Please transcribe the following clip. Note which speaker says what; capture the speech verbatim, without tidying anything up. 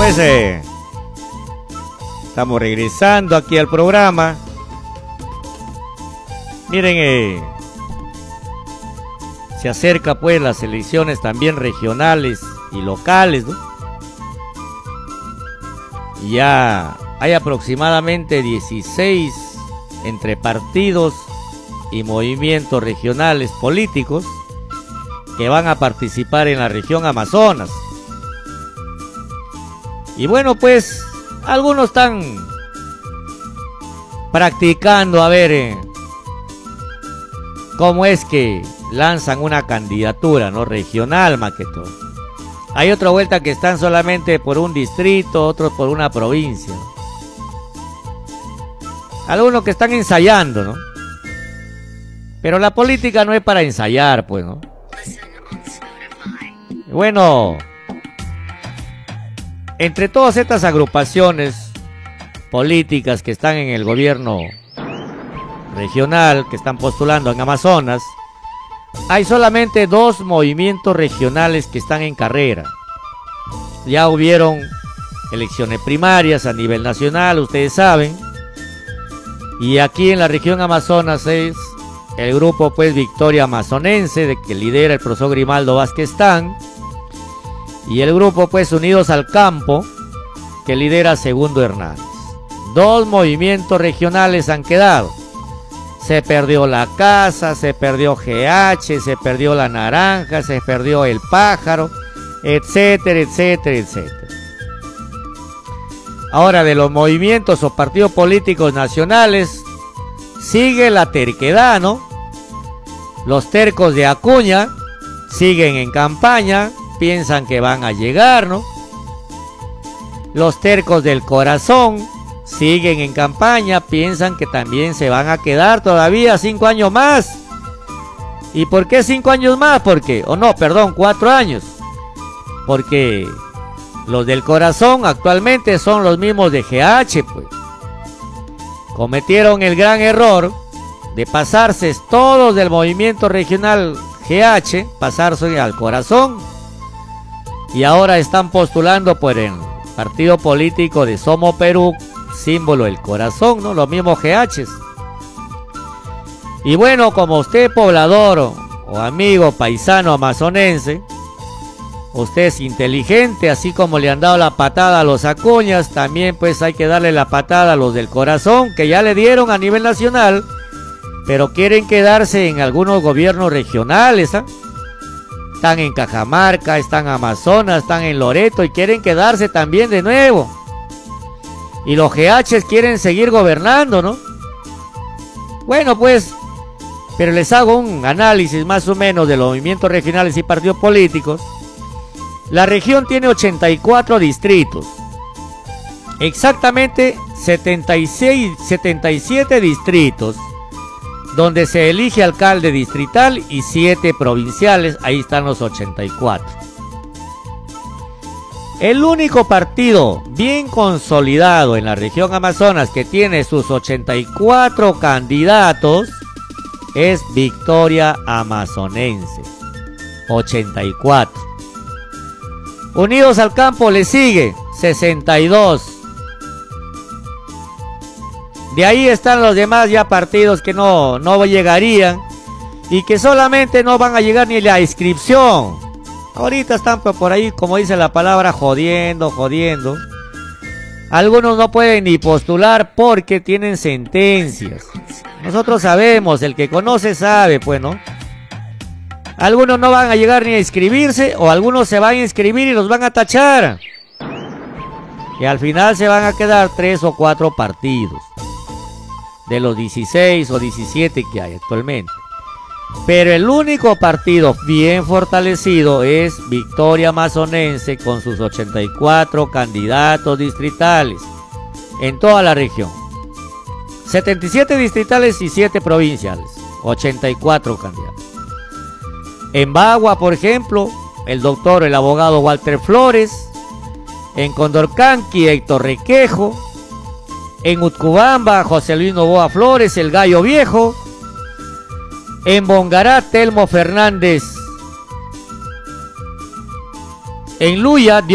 Speaker 1: pues eh, estamos regresando aquí al programa. Miren, eh, se acerca pues las elecciones también regionales y locales, ¿no? Y ya hay aproximadamente dieciséis entre partidos y movimientos regionales políticos que van a participar en la región Amazonas. Y bueno, pues algunos están practicando a ver eh, cómo es que lanzan una candidatura, ¿no? Regional más que todo. Hay otra vuelta que están solamente por un distrito, otros por una provincia. Algunos que están ensayando, ¿no? Pero la política no es para ensayar, pues, ¿no? Bueno, entre todas estas agrupaciones políticas que están en el gobierno regional, que están postulando en Amazonas, hay solamente dos movimientos regionales que están en carrera. Ya hubieron elecciones primarias a nivel nacional, ustedes saben. Y aquí en la región Amazonas es el grupo pues Victoria Amazonense, de que lidera el profesor Grimaldo Vázquez Tán, y el grupo pues Unidos al Campo, que lidera Segundo Hernández. Dos movimientos regionales han quedado. Se perdió la Casa, se perdió G H, se perdió la Naranja, se perdió el Pájaro, etcétera, etcétera, etcétera. Ahora, de los movimientos o partidos políticos nacionales, sigue la terquedad, ¿no? Los tercos de Acuña siguen en campaña, piensan que van a llegar, ¿no? Los tercos del Corazón siguen en campaña, piensan que también se van a quedar todavía cinco años más. ¿Y por qué cinco años más? Porque, o no, perdón, cuatro años. Porque los del Corazón actualmente son los mismos de G H, pues. Cometieron el gran error de pasarse todos del movimiento regional G H, pasarse al Corazón. Y ahora están postulando por el partido político de Somos Perú, símbolo del corazón, ¿no? Los mismos G Hs. Y bueno, como usted poblador o, o amigo paisano amazonense, usted es inteligente, así como le han dado la patada a los Acuñas, también pues hay que darle la patada a los del Corazón, que ya le dieron a nivel nacional, pero quieren quedarse en algunos gobiernos regionales, ¿eh? Están en Cajamarca, están en Amazonas, están en Loreto y quieren quedarse también de nuevo. Y los G Hs quieren seguir gobernando, ¿no? Bueno, pues, pero les hago un análisis más o menos de los movimientos regionales y partidos políticos. La región tiene ochenta y cuatro distritos. Exactamente setenta y seis, setenta y siete distritos, donde se elige alcalde distrital y siete provinciales. Ahí están los ochenta y cuatro. El único partido bien consolidado en la región Amazonas que tiene sus ochenta y cuatro candidatos es Victoria Amazonense, ochenta y cuatro. Unidos al Campo le sigue, sesenta y dos. De ahí están los demás ya partidos que no, no llegarían y que solamente no van a llegar ni la inscripción. Ahorita están por ahí, como dice la palabra, jodiendo, jodiendo. Algunos no pueden ni postular porque tienen sentencias. Nosotros sabemos, el que conoce sabe, pues, ¿no? Algunos no van a llegar ni a inscribirse, o algunos se van a inscribir y los van a tachar. Y al final se van a quedar tres o cuatro partidos de los dieciséis o diecisiete que hay actualmente. Pero el único partido bien fortalecido es Victoria Amazonense, con sus ochenta y cuatro candidatos distritales en toda la región. setenta y siete distritales y siete provinciales, ochenta y cuatro candidatos. En Bagua, por ejemplo, el doctor, el abogado Walter Flores. En Condorcanqui, Héctor Requejo. En Utcubamba, José Luis Novoa Flores, el Gallo Viejo. En Bongará, Telmo Fernández. En Luya,